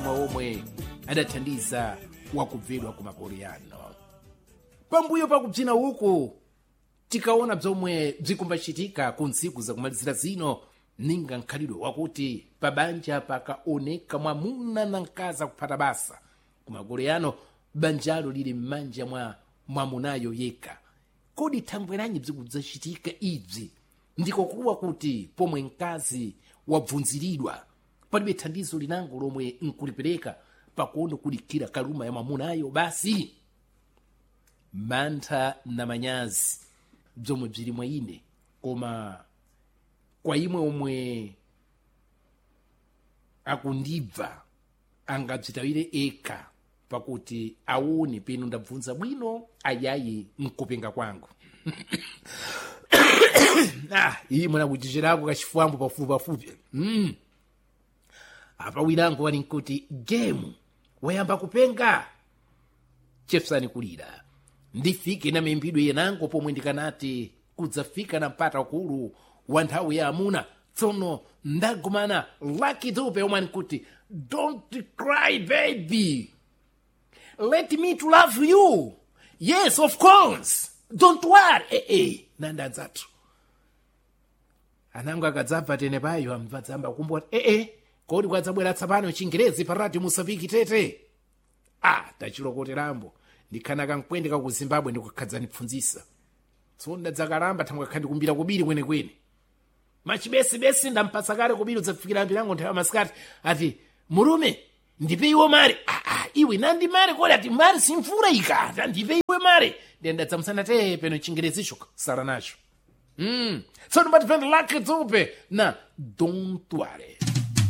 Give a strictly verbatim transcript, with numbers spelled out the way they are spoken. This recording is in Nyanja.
mwa omwe adathandiza wakubvedwa ku makoreano. Pambuyo pakubzina uku tikaona bzomwe bzikumbachitika ku ntsiku zakumalizira zino, ninga nkhalidwe wakuti pabanja pakaoneka mwamuna na mkazi kuphata basa ku makoreano, banjalo lili m'manja mwa mwamunayo yekha. Kodi thangweranyi bzikudzachitika ibzi ndiko kuwa kuti pomwe mkazi wabvunziridwa palibe thandizo linango lomwe nkulipereka pakuona kulikira kaluma ya mwamunayo basi. Mantha na manyazi bzomwe bzili mwa ine, koma kwa imwe omwe akundibva angabzitawire eka pakuti aone peno ndabvunza bwino ayayi nkupenga kwangu. Ah, iyi mwana kuchichirako kachifwambo pafupi pafupi. Mm. Apa wilango wali nkuti game wayamba kupenga chefsani kulira. Ndifike na membidwe yenango pomwe ndikanati kudzafika na mpata ukulu wa nthawi ya amuna. Tsono ndagumana Lucky Dube omwe nkuti don't cry baby, let me to love you, yes of course, don't worry. Eh eh nanda nzatu anango akadzabva tene payo amvadzamba kumbona eh eh kodi kwadzabwera tsapano chingerezi pa radio Mosambiki tete. Ah, tachilokoterambo ndikhana kankwende ka ku Zimbabwe ndikukhadzani pfunzisa. Tsono ndadzakalamba thangwe khandi kumbira kubiri kwene kwene. Machibesi besi ndampasa kale kubiri udzafikira mbirango nthawi maskati ati murume ndipe iwo mari. Ah ah iwe nandi mari kodi ati mari simfura ika ndipe iwe mari ndenda tsamsana te peno chingerezicho sara nacho. Mm. So nobody find Lucky Dube na don't worry.